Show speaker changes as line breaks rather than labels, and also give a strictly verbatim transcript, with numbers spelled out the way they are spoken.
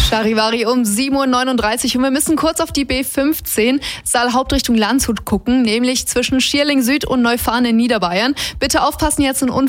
Charivari um sieben Uhr neununddreißig und wir müssen kurz auf die B fünfzehn Saal Hauptrichtung Landshut gucken, nämlich zwischen Schierling Süd und Neufahren in Niederbayern. Bitte aufpassen, jetzt ein Unfall